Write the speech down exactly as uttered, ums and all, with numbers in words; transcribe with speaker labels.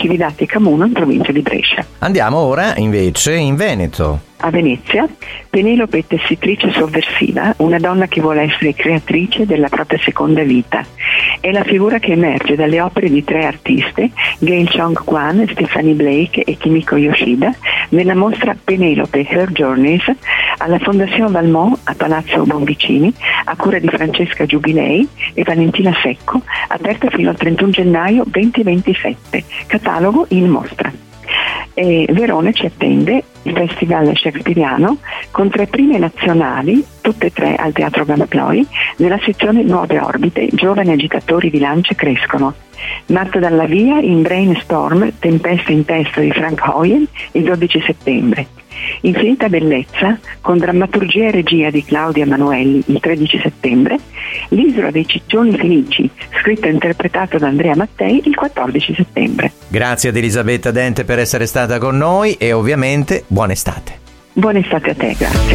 Speaker 1: Cividati Camuno in provincia di Brescia.
Speaker 2: Andiamo ora invece in Veneto.
Speaker 1: A Venezia, Penelope è tessitrice sovversiva, una donna che vuole essere creatrice della propria seconda vita. È la figura che emerge dalle opere di tre artiste, Gail Chong-Kwan, Stephanie Blake e Kimiko Yoshida, nella mostra Penelope Her Journeys alla Fondazione Valmont a Palazzo Bonvicini, a cura di Francesca Giubilei e Valentina Secco, aperta fino al trentuno gennaio duemilaventisette. Catalogo in mostra. E Verona ci attende il Festival Shakespeariano con tre prime nazionali, tutte e tre al Teatro Gamma-Ploi, nella sezione Nuove Orbite, Giovani agitatori di lance crescono. Marta Dalla Via in Brainstorm, Tempesta in testa di Frank Hoyen, il dodici settembre. Infinita Bellezza, con drammaturgia e regia di Claudia Manuelli, il tredici settembre. L'isola dei ciccioni felici, scritto e interpretato da Andrea Mattei, il quattordici settembre.
Speaker 2: Grazie ad Elisabetta Dente per essere stata con noi e ovviamente buona estate.
Speaker 1: Buona estate a te, grazie.